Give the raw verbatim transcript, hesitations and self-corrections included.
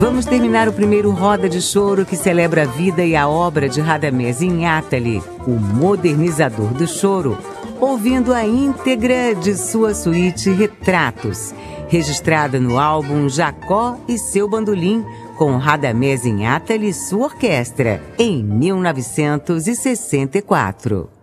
Vamos terminar o primeiro Roda de Choro, que celebra a vida e a obra de Radamés Inhatali, o modernizador do choro, ouvindo a íntegra de sua suíte Retratos, registrada no álbum Jacó e seu Bandolim, com Radamés Inhatali e sua orquestra, em mil novecentos e sessenta e quatro.